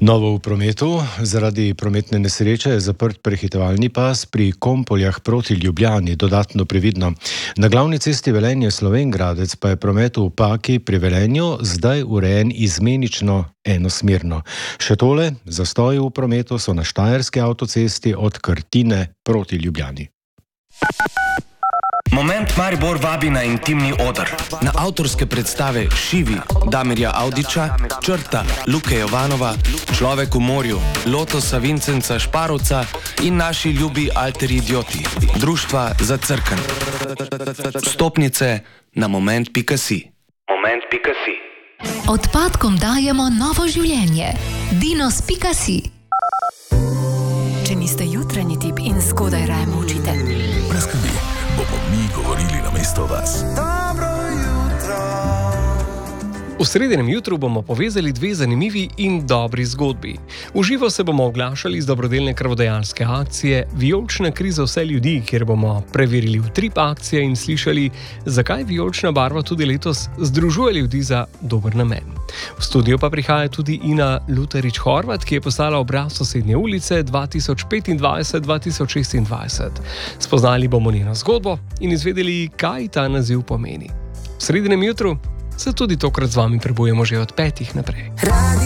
Novo v prometu. Zaradi prometne nesreče je zaprt prehitevalni pas pri Kompoljah proti Ljubljani, dodatno previdno. Na glavni cesti Velenje-Slovenj Gradec pa je promet v Paki pri Velenju zdaj urejen izmenično enosmerno. Še tole, zastoji v prometu so na štajerski avtocesti od Krtine proti Ljubljani. Moment Maribor vabi na intimni oder. Na avtorske predstave Šivi, Damirja Avdića, Črta, Luke Jovanova, Človek v morju, Lotosa Vincenca Šparovca in naši ljubi alteri idioti, Društva za crkven. Vstopnice na moment.si. Moment.si. Odpadkom dajemo novo življenje. Dinos.si. Če niste jutranji tip in zgodaj raje molčite, brez skrbi, bomo mi govorili namesto vas. Dobro jutro. V sredinem jutru bomo povezali dve zanimivi in dobri zgodbi. V živo se bomo oglašali z dobrodelne krvodajalske akcije Vijolična kri za vse ljudi, kjer bomo preverili utrip akcije in slišali, zakaj vijolična barva tudi letos združuje ljudi za dober namen. V studio pa prihaja tudi Ina Luterič-Horvat, ki je postala obraz sosednje ulice 2025-2026. Spoznali bomo njeno zgodbo in izvedeli, kaj ta naziv pomeni. V sredinem jutru se tudi tokrat z vami prebujemo že od 5 naprej.